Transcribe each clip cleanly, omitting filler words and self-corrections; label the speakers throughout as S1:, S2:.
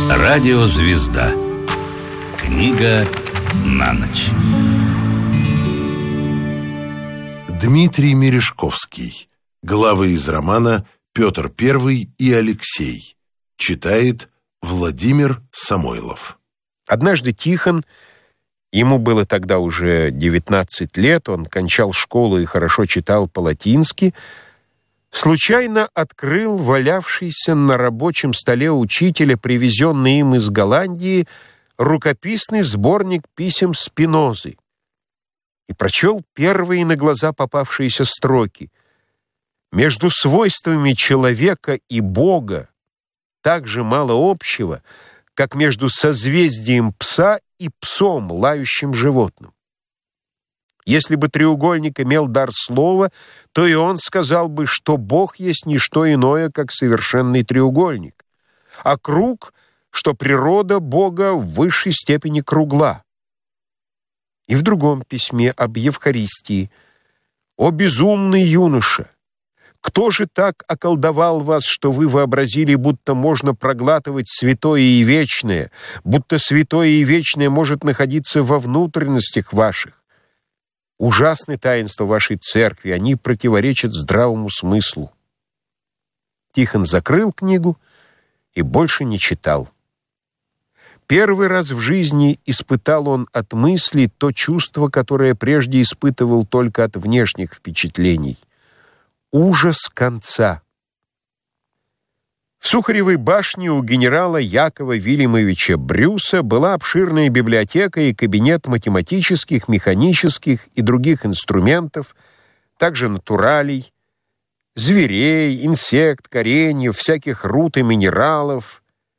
S1: Радиозвезда. Книга на ночь.
S2: Дмитрий Мережковский. Главы из романа «Петр I и Алексей». Читает Владимир Самойлов.
S3: Однажды Тихон, ему было тогда уже 19 лет, он кончал школу и хорошо читал по-латински, случайно открыл валявшийся на рабочем столе учителя, привезенный им из Голландии, рукописный сборник писем Спинозы и прочел первые на глаза попавшиеся строки. «Между свойствами человека и Бога так же мало общего, как между созвездием пса и псом, лающим животным. Если бы треугольник имел дар слова, то и он сказал бы, что Бог есть не что иное, как совершенный треугольник, а круг, что природа Бога в высшей степени кругла». И в другом письме об Евхаристии: «О безумный юноша! Кто же так околдовал вас, что вы вообразили, будто можно проглатывать святое и вечное, будто святое и вечное может находиться во внутренностях ваших? Ужасны таинства вашей церкви, они противоречат здравому смыслу». Тихон закрыл книгу и больше не читал. Первый раз в жизни испытал он от мысли то чувство, которое прежде испытывал только от внешних впечатлений — ужас конца. В Сухаревой башне у генерала Якова Вильямовича Брюса была обширная библиотека и кабинет математических, механических и других инструментов, также натуралей, зверей, инсект, кореньев, всяких руд и минералов,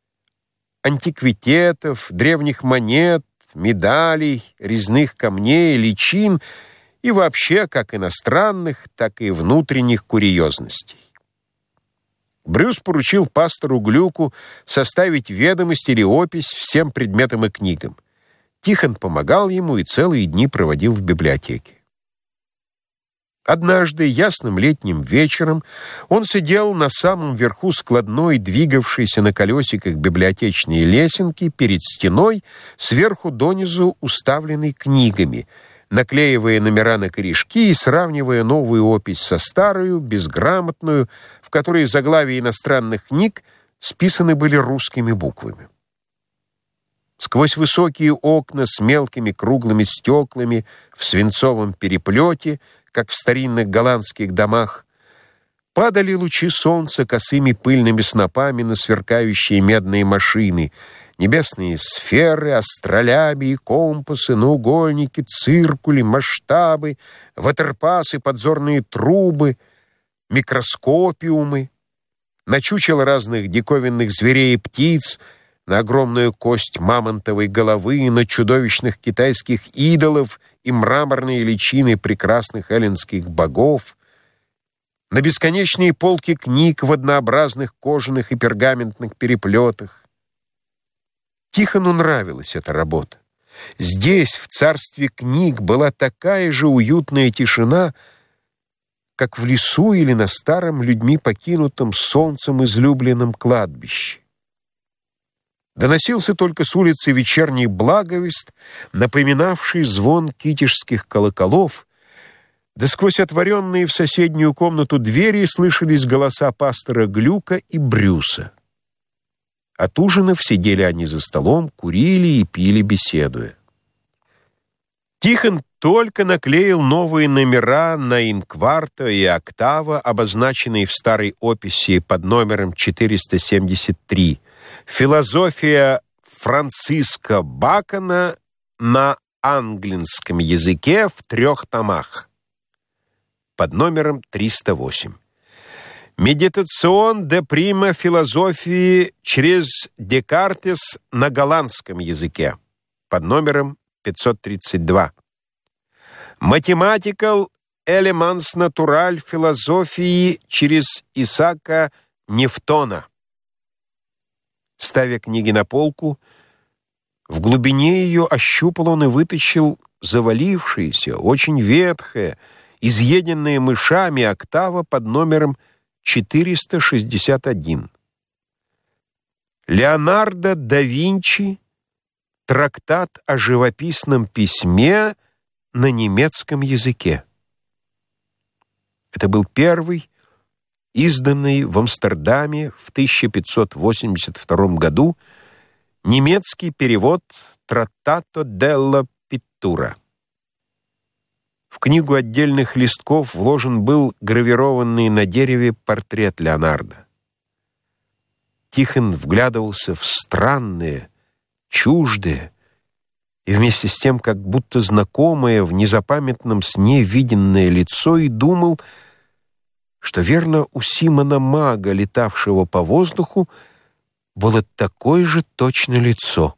S3: антиквитетов, древних монет, медалей, резных камней, личин и вообще как иностранных, так и внутренних курьезностей. Брюс поручил пастору Глюку составить ведомость или опись всем предметам и книгам. Тихон помогал ему и целые дни проводил в библиотеке. Однажды, ясным летним вечером, он сидел на самом верху складной, двигавшейся на колесиках библиотечной лесенки, перед стеной, сверху донизу уставленной книгами, наклеивая номера на корешки и сравнивая новую опись со старую, безграмотную, в которой заглавия иностранных книг списаны были русскими буквами. Сквозь высокие окна с мелкими круглыми стеклами в свинцовом переплете, как в старинных голландских домах, падали лучи солнца косыми пыльными снопами на сверкающие медные машины, небесные сферы, астролябии, компасы, наугольники, циркули, масштабы, ватерпасы, подзорные трубы, микроскопиумы, на чучело разных диковинных зверей и птиц, на огромную кость мамонтовой головы, на чудовищных китайских идолов и мраморные личины прекрасных эллинских богов, на бесконечные полки книг в однообразных кожаных и пергаментных переплетах. Тихону нравилась эта работа. Здесь, в царстве книг, была такая же уютная тишина, как в лесу или на старом, людьми покинутом солнцем излюбленном кладбище. Доносился только с улицы вечерний благовест, напоминавший звон китежских колоколов, да сквозь отворенные в соседнюю комнату двери слышались голоса пастора Глюка и Брюса. От ужинов сидели они за столом, курили и пили, беседуя. Тихон только наклеил новые номера на инкварто и октава, обозначенные в старой описи под номером 473. «Философия Франциска Бакона на английском языке в 3 томах» под номером 308. «Медитацион де прима философии через Декартес на голландском языке» под номером 532. «Mathematical Elements Natural философии через Исаака Ньютона». Ставя книги на полку, в глубине ее ощупал он и вытащил завалившееся, очень ветхое, изъеденное мышами октава под номером 461. Леонардо да Винчи, трактат о живописном письме на немецком языке. Это был первый, изданный в Амстердаме в 1582 году, немецкий перевод «Trattato della pittura». В книгу отдельных листков вложен был гравированный на дереве портрет Леонардо. Тихон вглядывался в странное, чуждое и вместе с тем как будто знакомое в незапамятном сне виденное лицо и думал, что верно у Симона Мага, летавшего по воздуху, было такое же точно лицо.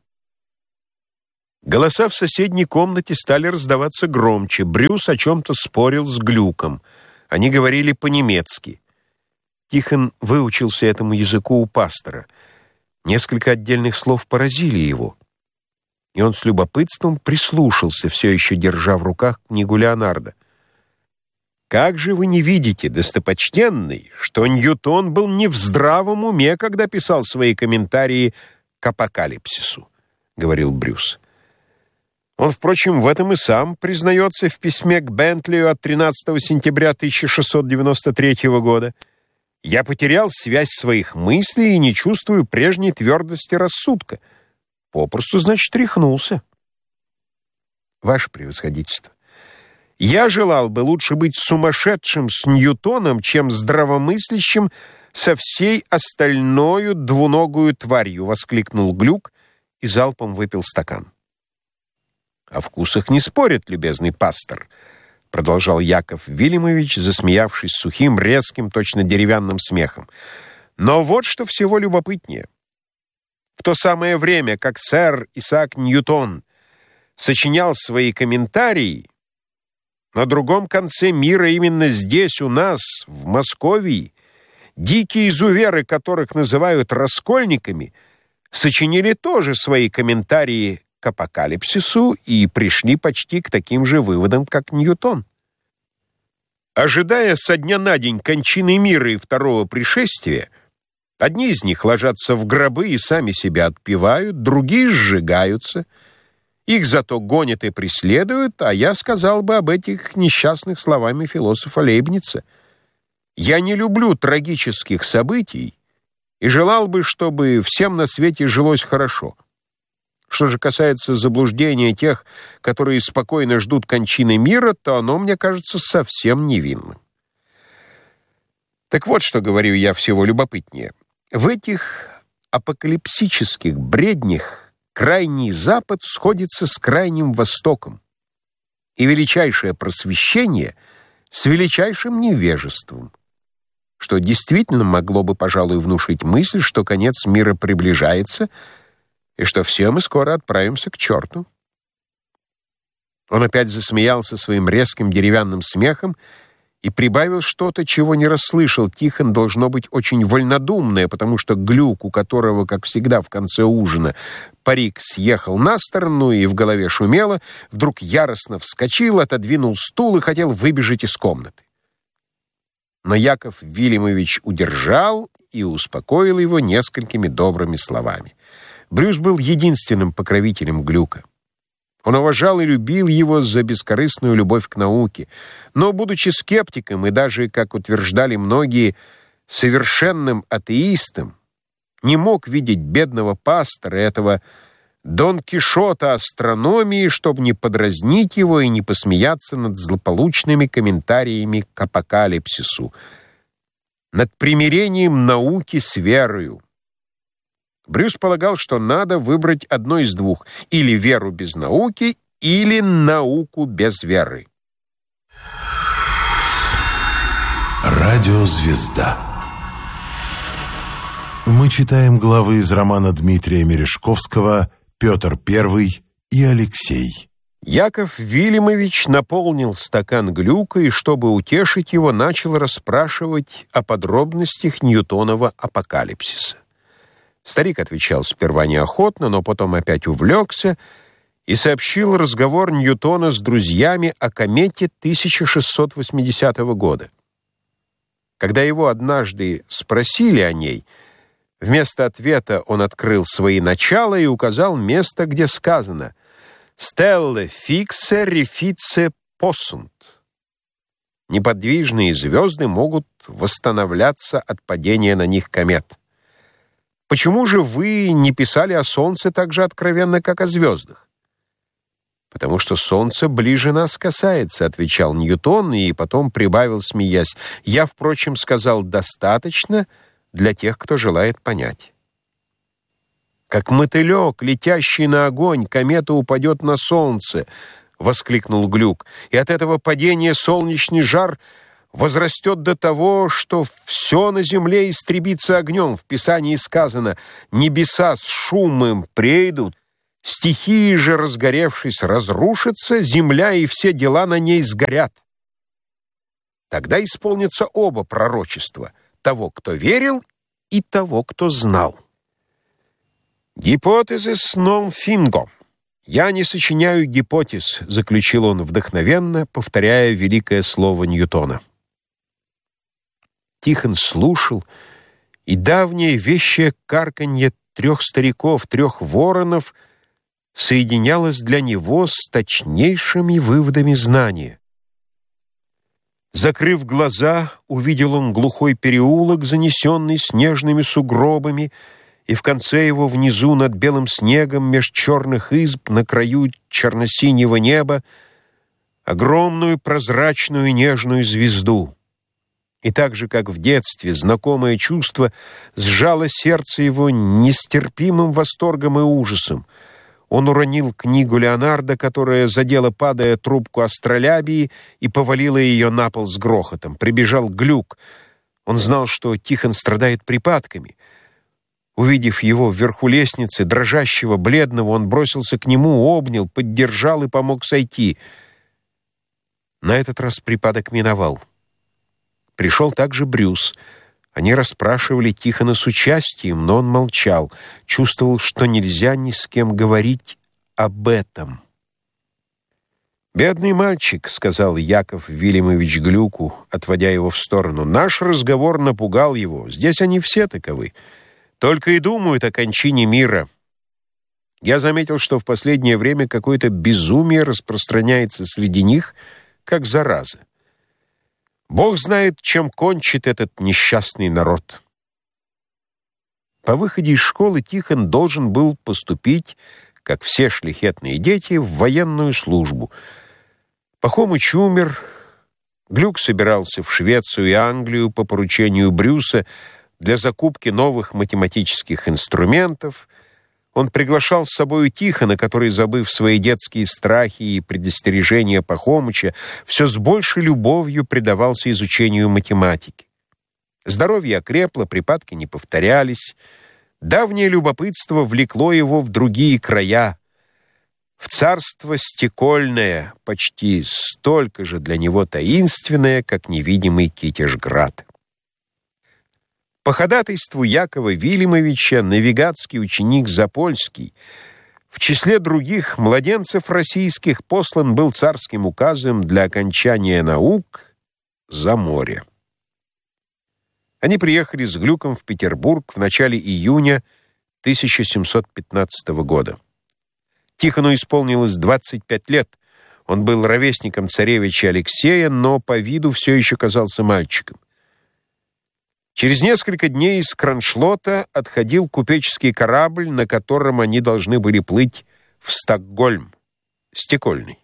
S3: Голоса в соседней комнате стали раздаваться громче. Брюс о чем-то спорил с Глюком. Они говорили по-немецки. Тихон выучился этому языку у пастора. Несколько отдельных слов поразили его. И он с любопытством прислушался, все еще держа в руках книгу Леонардо. «Как же вы не видите, достопочтенный, что Ньютон был не в здравом уме, когда писал свои комментарии к апокалипсису?» — говорил Брюс. Он, впрочем, в этом и сам признается в письме к Бентлию от 13 сентября 1693 года. «Я потерял связь своих мыслей и не чувствую прежней твердости рассудка. Попросту, значит, тряхнулся». Ваше превосходительство, я желал бы лучше быть сумасшедшим с Ньютоном, чем здравомыслящим со всей остальною двуногую тварью, — воскликнул Глюк и залпом выпил стакан. «О вкусах не спорят, любезный пастор», — продолжал Яков Вильямович, засмеявшись сухим, резким, точно деревянным смехом. «Но вот что всего любопытнее. В то самое время, как сэр Исаак Ньютон сочинял свои комментарии, на другом конце мира, именно здесь, у нас, в Московии, дикие изуверы, которых называют раскольниками, сочинили тоже свои комментарии к апокалипсису и пришли почти к таким же выводам, как Ньютон. Ожидая со дня на день кончины мира и второго пришествия, одни из них ложатся в гробы и сами себя отпевают, другие сжигаются. Их зато гонят и преследуют, а я сказал бы об этих несчастных словами философа Лейбница. Я не люблю трагических событий и желал бы, чтобы всем на свете жилось хорошо. Что же касается заблуждения тех, которые спокойно ждут кончины мира, то оно, мне кажется, совсем невинным. Так вот, что говорю я всего любопытнее. В этих апокалипсических бреднях Крайний Запад сходится с Крайним Востоком, и величайшее просвещение с величайшим невежеством, что действительно могло бы, пожалуй, внушить мысль, что конец мира приближается, и что все мы скоро отправимся к черту. Он опять засмеялся своим резким деревянным смехом и прибавил что-то, чего не расслышал Тихон, должно быть очень вольнодумное, потому что Глюк, у которого, как всегда, в конце ужина парик съехал на сторону и в голове шумело, вдруг яростно вскочил, отодвинул стул и хотел выбежать из комнаты. Но Яков Вильямович удержал и успокоил его несколькими добрыми словами. Брюс был единственным покровителем Глюка. Он уважал и любил его за бескорыстную любовь к науке, но, будучи скептиком и даже, как утверждали многие, совершенным атеистом, не мог видеть бедного пастора, этого Дон Кишота астрономии, чтобы не подразнить его и не посмеяться над злополучными комментариями к апокалипсису, над примирением науки с верою. Брюс полагал, что надо выбрать одно из двух: или веру без науки, или науку без веры.
S2: Радиозвезда. Мы читаем главы из романа Дмитрия Мережковского «Петр I и Алексей».
S3: Яков Вильямович наполнил стакан Глюка и, чтобы утешить его, начал расспрашивать о подробностях Ньютонова апокалипсиса. Старик отвечал сперва неохотно, но потом опять увлекся и сообщил разговор Ньютона с друзьями о комете 1680 года. Когда его однажды спросили о ней, Вместо ответа он открыл свои начала и указал место, где сказано «Stelle fixe refice possunt». Неподвижные звезды могут восстановляться от падения на них комет. Почему же вы не писали о Солнце так же откровенно, как о звездах? «Потому что Солнце ближе нас касается», — отвечал Ньютон, и потом прибавил, смеясь. «Я, впрочем, сказал достаточно для тех, кто желает понять». «Как мотылек, летящий на огонь, комета упадет на Солнце», — воскликнул Глюк, «и от этого падения солнечный жар возрастет до того, что все на земле истребится огнем. В Писании сказано: «Небеса с шумом прейдут, стихии же, разгоревшись, разрушатся, земля и все дела на ней сгорят». Тогда исполнятся оба пророчества — того, кто верил, и того, кто знал. «Гипотезис нон финго». «Я не сочиняю гипотез», — заключил он вдохновенно, повторяя великое слово Ньютона. Тихон слушал, и давнее вещее карканье 3 стариков, 3 воронов соединялось для него с точнейшими выводами знания. Закрыв глаза, увидел он глухой переулок, занесенный снежными сугробами, и в конце его внизу над белым снегом меж черных изб на краю черно-синего неба огромную прозрачную нежную звезду. И так же, как в детстве, знакомое чувство сжало сердце его нестерпимым восторгом и ужасом. Он уронил книгу Леонардо, которая задела, падая, трубку астролябии и повалила ее на пол с грохотом. Прибежал Глюк. Он знал, что Тихон страдает припадками. Увидев его вверху лестницы, дрожащего, бледного, он бросился к нему, обнял, поддержал и помог сойти. На этот раз припадок миновал. Пришел также Брюс. Они расспрашивали Тихона с участием, но он молчал, чувствовал, что нельзя ни с кем говорить об этом. «Бедный мальчик», — сказал Яков Вильямович Глюку, отводя его в сторону, — «наш разговор напугал его. Здесь они все таковы. Только и думают о кончине мира. Я заметил, что в последнее время какое-то безумие распространяется среди них, как зараза. Бог знает, чем кончит этот несчастный народ». По выходе из школы Тихон должен был поступить, как все шляхетные дети, в военную службу. Пахомыч умер. Глюк собирался в Швецию и Англию по поручению Брюса для закупки новых математических инструментов. Он приглашал с собою Тихона, который, забыв свои детские страхи и предостережения Пахомыча, все с большей любовью предавался изучению математики. Здоровье окрепло, припадки не повторялись. Давнее любопытство влекло его в другие края, в царство стекольное, почти столько же для него таинственное, как невидимый Китежград. По ходатайству Якова Вильямовича навигатский ученик Запольский в числе других младенцев российских послан был царским указом для окончания наук за море. Они приехали с Глюком в Петербург в начале июня 1715 года. Тихону исполнилось 25 лет. Он был ровесником царевича Алексея, но по виду все еще казался мальчиком. Через несколько дней из Кроншлота отходил купеческий корабль, на котором они должны были плыть в Стокгольм, стекольный.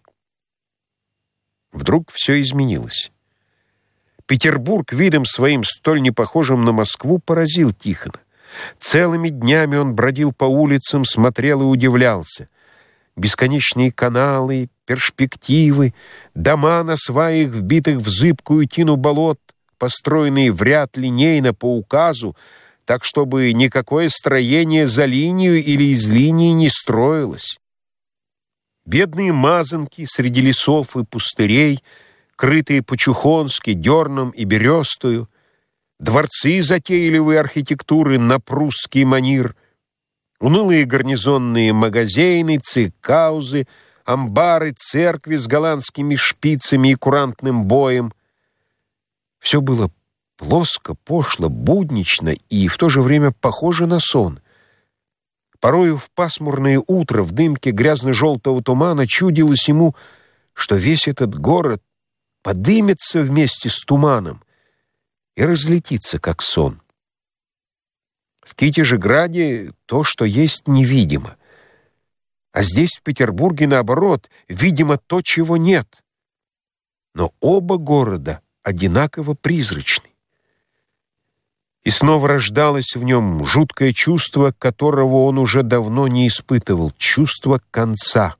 S3: Вдруг все изменилось. Петербург видом своим, столь непохожим на Москву, поразил Тихона. Целыми днями он бродил по улицам, смотрел и удивлялся. Бесконечные каналы, перспективы, дома на сваях, вбитых в зыбкую тину болот, построенные в ряд линейно по указу, так, чтобы никакое строение за линию или из линии не строилось. Бедные мазанки среди лесов и пустырей, крытые по-чухонски дерном и берестою, дворцы затейливой архитектуры на прусский манир, унылые гарнизонные магазины, цикаузы, амбары, церкви с голландскими шпицами и курантным боем. Все было плоско, пошло, буднично и в то же время похоже на сон. Порою в пасмурное утро в дымке грязно-желтого тумана чудилось ему, что весь этот город подымется вместе с туманом и разлетится, как сон. В Китежеграде то, что есть, невидимо. А здесь, в Петербурге, наоборот, видимо то, чего нет. Но оба города одинаково призрачны. И снова рождалось в нем жуткое чувство, которого он уже давно не испытывал, чувство конца.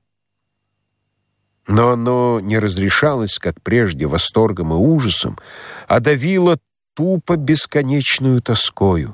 S3: Но оно не разрешалось, как прежде, восторгом и ужасом, а давило тупо бесконечную тоскою.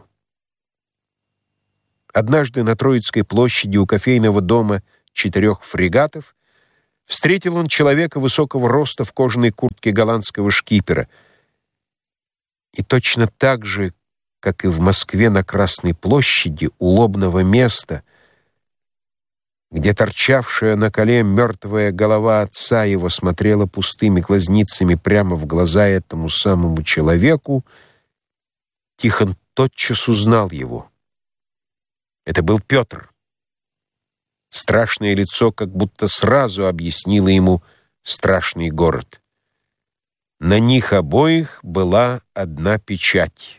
S3: Однажды на Троицкой площади у кофейного дома 4 фрегатов встретил он человека высокого роста в кожаной куртке голландского шкипера. И точно так же, как и в Москве на Красной площади, у лобного места, где торчавшая на коле мертвая голова отца его смотрела пустыми глазницами прямо в глаза этому самому человеку, Тихон тотчас узнал его. Это был Петр. Страшное лицо как будто сразу объяснило ему страшный город. На них обоих была одна печать.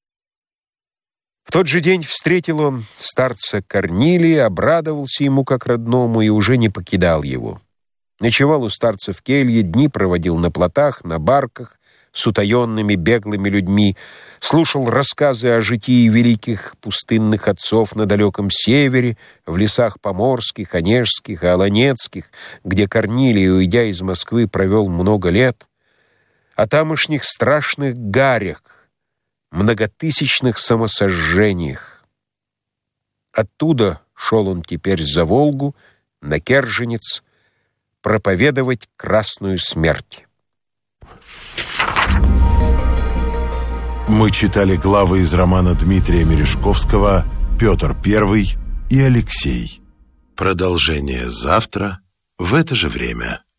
S3: В тот же день встретил он старца Корнилия, обрадовался ему как родному и уже не покидал его. Ночевал у старца в келье, дни проводил на плотах, на барках, с утаенными беглыми людьми, слушал рассказы о житии великих пустынных отцов на далеком севере, в лесах поморских, онежских и олонецких, где Корнилий, уйдя из Москвы, провел много лет, о тамошних страшных гарях, многотысячных самосожжениях. Оттуда шел он теперь за Волгу, на Керженец, проповедовать красную смерть.
S2: Мы читали главы из романа Дмитрия Мережковского «Петр I и Алексей». Продолжение завтра в это же время.